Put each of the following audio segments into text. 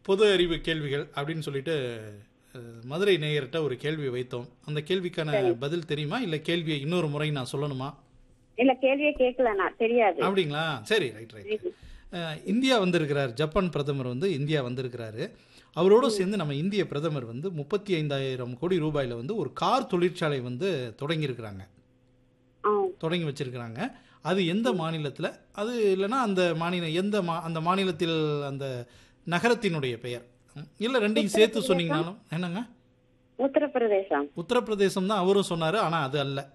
பொது அறிவு கேள்விகள் அப்படின்னு சொல்லிட்டு மதுரை நேயர்கிட்ட ஒரு கேள்வி வைத்தோம். அந்த கேள்விக்கான சரி. பதில் தெரியுமா? இல்லை கேள்வியை இன்னொரு முறை நான் சொல்லணுமா? இல்ல கேள்வியே கேட்கல, நான் தெரியாது. அப்படிங்களா? சரி, ரைட் ரைட். இந்தியா வந்திருக்கிறார். ஜப்பான் பிரதமர் வந்து இந்தியா வந்திருக்கிறாரு. அவரோடு சேர்ந்து நம்ம இந்திய பிரதமர் வந்து 35,000 கோடி ரூபாயில் வந்து ஒரு கார் தொழிற்சாலை வந்து தொடங்கியிருக்கிறாங்க, ஆ, தொடங்கி வச்சிருக்கிறாங்க. அது எந்த மாநிலத்தில்? அது இல்லைன்னா அந்த மாநிலம் எந்த அந்த மாநிலத்தில் அந்த நகரத்தினுடைய பெயர் இல்லை ரெண்டையும் சேர்த்து சொன்னீங்கனாலும். என்னங்க? உத்தரப்பிரதேசம். உத்தரப்பிரதேசம் தான் அவரும் சொன்னார், ஆனால் அது அல்ல.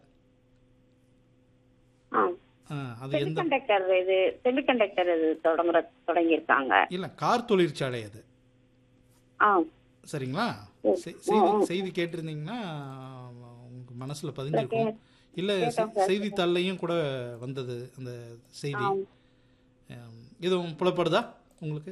அது எந்த? செமிகண்டக்டர் இது தொடங்கியிருக்காங்க. இல்லை, கார் தொழிற்சாலை அது. ஆ, சரிங்களா? செய்தி கேட்டிருந்தீங்கன்னா உங்க மனசுல பதிஞ்சிருக்கும். இல்லை செய்தித்தாள்லையும் கூட வந்தது அந்த செய்தி. எதுவும் புலப்படுதா உங்களுக்கு?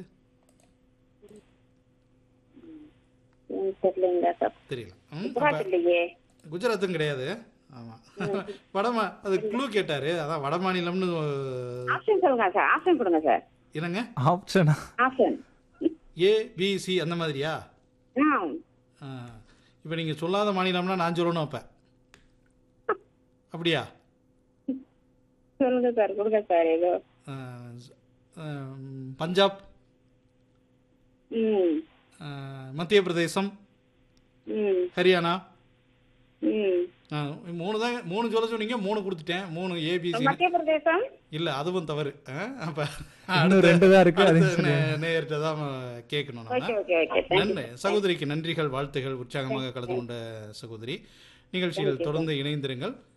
தெரியலங்க சார். தெரியல. குஜராத் இல்லையே. குஜராத்தும் கிடையாது. ஆமா, அது குழு கேட்டாரு, அதான் வட மாநிலம்னு. ஆப்ஷன் சொல்லுங்க சார், ஆப்ஷன் கொடுங்க சார். என்னங்க ஆப்ஷனா? ஆப்ஷன் ஏ பி சி அந்த மாதிரியா? இப்போ நீங்க சொல்லாத மாநிலம்னா நான் சொல்லணும் அப்ப, அப்படியா? சொல்லுங்க சார், கொடுங்க சார். ஏதோ பஞ்சாப், மத்திய பிரதேசம், ஹரியானா. மூணு சொல்ல சொன்னீங்க, 3 கொடுத்துட்டேன். 3 ஏபிசி. மத்திய பிரதேசம் இல்ல, அதுவும் தவறு. அப்ப இன்னும் 2 தான் இருக்கு. நேயர்கிட்ட தான் கேட்கணும். Okay okay okay. நன்றி சகோதரிக்கு, நன்றிகள், வாழ்த்துகள். உற்சாகமாக கலந்து கொண்ட சகோதரி. நிகழ்ச்சியில் தொடர்ந்து இணைந்திருங்கள்.